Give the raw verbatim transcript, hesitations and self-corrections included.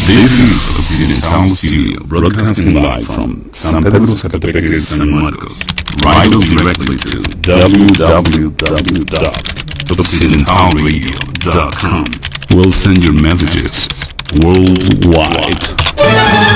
This is Occidental Studio, broadcasting live from San Pedro Zacatepec, San Marcos. Write us directly to w w w dot occidental radio dot com. We'll send your messages worldwide.